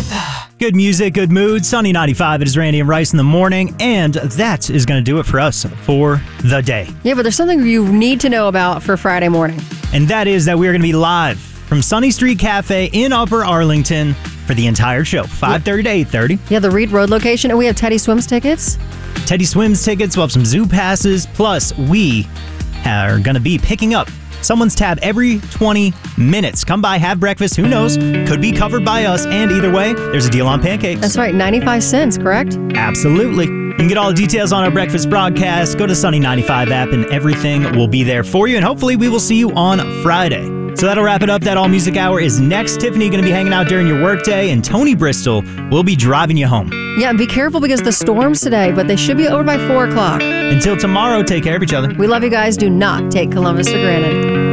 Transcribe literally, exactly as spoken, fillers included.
Good music, good mood. Sunny ninety-five. It is Randy and Rice in the morning, and that is going to do it for us for the day. Yeah, but there's something you need to know about for Friday morning. And that is that we are going to be live from Sunny Street Cafe in Upper Arlington for the entire show, five thirty to eight thirty. Yeah, the Reed Road location, and we have Teddy Swims tickets. Teddy Swims tickets, we'll have some zoo passes, plus we are going to be picking up someone's tab every twenty minutes. Come by, have breakfast, who knows? Could be covered by us, and either way, there's a deal on pancakes. That's right, ninety-five cents, correct? Absolutely. You can get all the details on our breakfast broadcast. Go to Sunny ninety-five app, and everything will be there for you, and hopefully we will see you on Friday. So that'll wrap it up. That All Music Hour is next. Tiffany going to be hanging out during your workday, and Tony Bristol will be driving you home. Yeah, and be careful because the storms today, but they should be over by four o'clock. Until tomorrow, take care of each other. We love you guys. Do not take Columbus for granted.